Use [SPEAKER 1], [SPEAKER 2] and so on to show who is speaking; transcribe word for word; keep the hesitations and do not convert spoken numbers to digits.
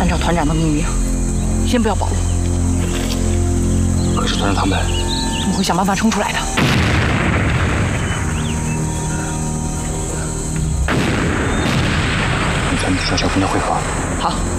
[SPEAKER 1] 按照团长的命令，先不要暴露。
[SPEAKER 2] 可是团长他们，
[SPEAKER 1] 我们会想办法冲出来的。
[SPEAKER 2] 你咱们去找小峰的会合。
[SPEAKER 1] 好。